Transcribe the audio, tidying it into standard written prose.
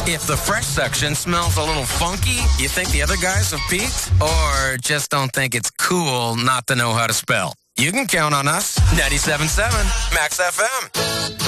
If the fresh section smells a little funky, you think the other guys have peaked? Or just don't think it's cool not to know how to spell? You can count on us. 97.7 Max FM.